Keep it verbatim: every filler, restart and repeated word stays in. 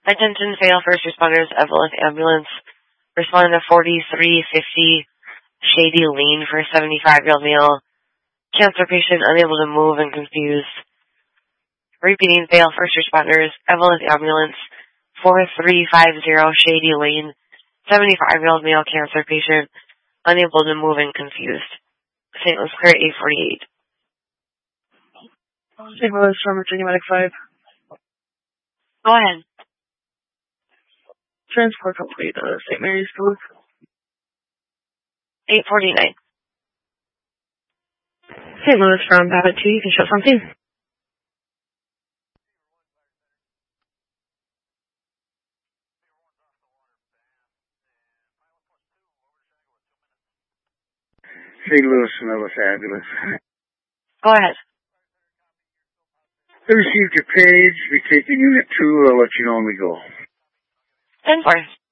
Attention fail first responders, Evelyn ambulance. Responding to forty-three fifty Shady Lane for a seventy-five-year-old male. Cancer patient unable to move and confused. Repeating fail first responders, Evelyn ambulance. forty-three fifty Shady Lane. seventy-five-year-old male cancer patient unable to move and confused. Saint Louis Clear eight forty-eight. Saint Louis from Virginia Medic five. Go ahead. Transport complete, uh, Saint Mary's Duluth. eight forty-nine. Saint Louis from Babbitt two, you can show something. Saint Louis from Ellis Ambulance. Go ahead. I received your page. We take unit two. I'll let you know when we go. ten four.